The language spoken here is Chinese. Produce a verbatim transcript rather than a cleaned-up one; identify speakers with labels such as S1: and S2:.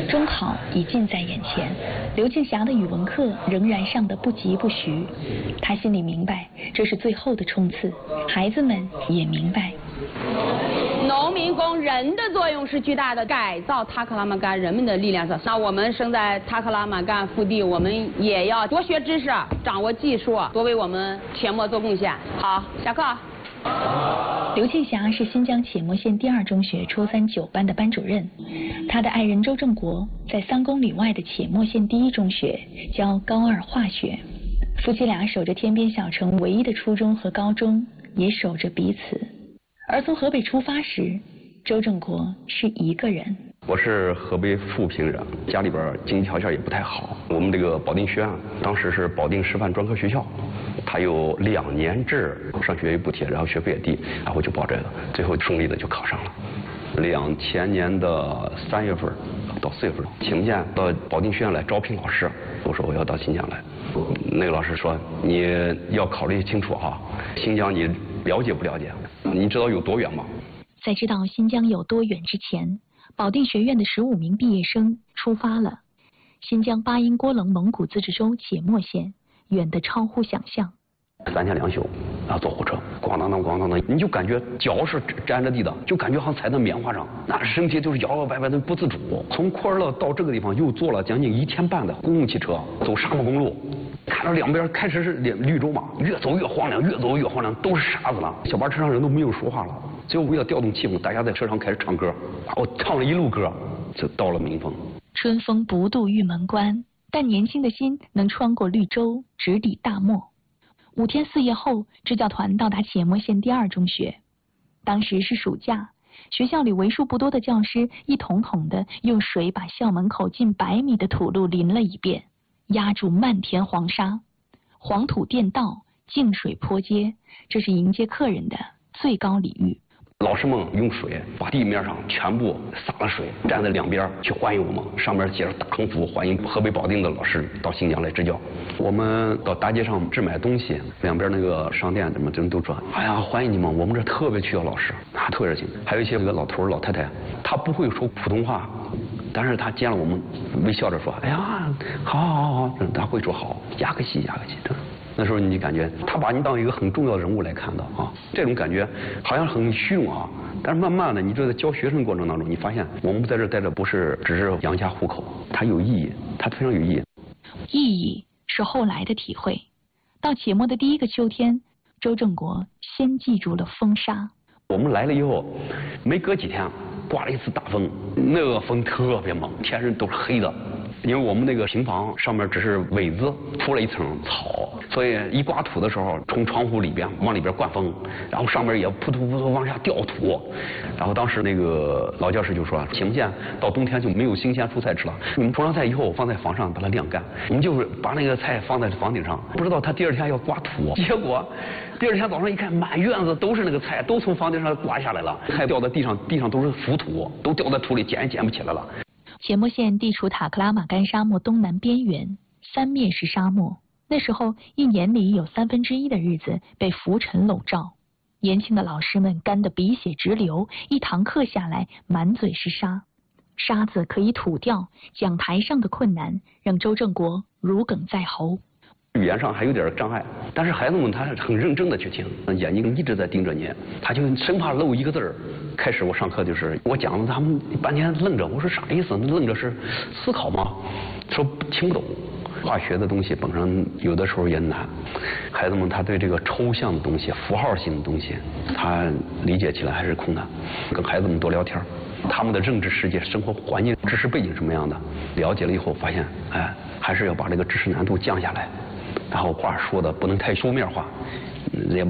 S1: 中考已近在眼前，刘庆霞的语文课仍然上得不疾不徐。他心里明白，这是最后的冲刺。孩子们也明白，
S2: 农民工人的作用是巨大的，改造塔克拉玛干人们的力量是。那我们生在塔克拉玛干腹地，我们也要多学知识，掌握技术，多为我们阡陌做贡献。好，下课。
S1: 刘庆霞是新疆阡陌县第二中学初三九班的班主任，他的爱人周正国在三公里外的阡陌县第一中学教高二化学。夫妻俩守着天边小城唯一的初中和高中，也守着彼此。而从河北出发时，周正国是一个人。
S3: 我是河北富平人，家里边经济条件也不太好。我们这个保定学院当时是保定师范专科学校，它有两年制上学补贴，然后学费也低，然后就报这个，最后顺利的就考上了。两千年的三月份到四月份，阡陌县到保定学院来招聘老师，我说我要到新疆来。那个老师说你要考虑清楚啊，新疆你了解不了解？你知道有多远吗？
S1: 在知道新疆有多远之前，保定学院的十五名毕业生出发了。新疆巴音郭楞蒙古自治州阡陌县，远得超乎想象。
S3: 三天两宿，然后坐火车，咣当当咣当当，你就感觉脚是沾着地的，就感觉好像踩在棉花上，那身体就是摇摇摆摆的不自主。从库尔勒到这个地方又坐了将近一天半的公共汽车，走沙漠公路，看到两边开始是绿洲嘛，越走越荒凉，越走越荒凉，都是沙子了。小巴车上人都没有说话了，最后为了调动气氛，大家在车上开始唱歌，我唱了一路歌，就到了民丰。
S1: 春风不度玉门关，但年轻的心能穿过绿洲，直抵大漠。五天四夜后，支教团到达阡陌县第二中学。当时是暑假，学校里为数不多的教师一桶桶的用水把校门口近百米的土路淋了一遍，压住漫天黄沙。黄土垫道，净水坡街，这是迎接客人的最高礼遇。
S3: 老师们用水把地面上全部洒了水，站在两边去欢迎我们，上面写着大横幅，欢迎河北保定的老师到新疆来支教。我们到大街上置买东西，两边那个商店怎么人都说，哎呀欢迎你们，我们这特别需要老师，啊特别热情。还有一些那个老头老太太，他不会说普通话，但是他见了我们微笑着说，哎呀好好好好，他会说好，亚克西亚克西。那时候你感觉他把你当一个很重要的人物来看到啊，这种感觉好像很虚荣啊，但是慢慢的，你就在教学生过程当中，你发现我们在这待着不是只是养家糊口，它有意义，它非常有意义。
S1: 意义是后来的体会。到阡陌的第一个秋天，周正国先记住了风沙。
S3: 我们来了以后，没隔几天，刮了一次大风，那个风特别猛，天上都是黑的。因为我们那个平房上面只是苇子铺了一层草，所以一刮土的时候，从窗户里边往里边灌风，然后上面也扑突扑突往下掉土。然后当时那个老教师就说，阡陌县到冬天就没有新鲜蔬菜吃了，你们种上菜以后放在房上把它晾干，我们就是把那个菜放在房顶上，不知道他第二天要刮土，结果第二天早上一看，满院子都是那个菜，都从房顶上刮下来了，菜掉在地上，地上都是浮土，都掉在土里，捡也捡不起来了。
S1: 阡陌县地处塔克拉玛干沙漠东南边缘，三面是沙漠。那时候一年里有三分之一的日子被浮尘笼罩，年轻的老师们干得鼻血直流，一堂课下来满嘴是沙，沙子可以吐掉，讲台上的困难让周正国如鲠在喉。
S3: 语言上还有点障碍，但是孩子们他很认真的去听，眼睛一直在盯着你，他就生怕漏一个字儿。开始我上课就是我讲，他们半天愣着，我说啥意思？愣着是思考吗？说听不懂。化学的东西本身有的时候也难，孩子们他对这个抽象的东西、符号性的东西，他理解起来还是困难。跟孩子们多聊天，他们的认知世界、生活环境、知识背景什么样的，了解了以后发现，哎，还是要把这个知识难度降下来。然后话说的不能太书面化，也